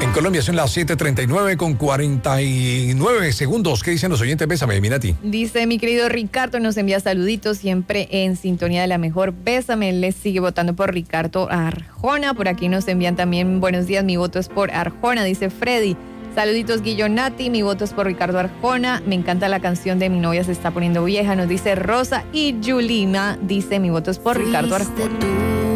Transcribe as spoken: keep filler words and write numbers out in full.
En Colombia son las siete treinta y nueve con cuarenta y nueve segundos. ¿Qué dicen los oyentes? Bésame, Minati. Dice mi querido Ricardo, nos envía saluditos, siempre en sintonía de la mejor. Bésame, les sigue votando por Ricardo Arjona. Por aquí nos envían también buenos días, mi voto es por Arjona, dice Freddy. Saluditos Guillonati, mi voto es por Ricardo Arjona. Me encanta la canción de Mi novia se está poniendo vieja, nos dice Rosa. Y Yulima dice mi voto es por Ricardo Arjona.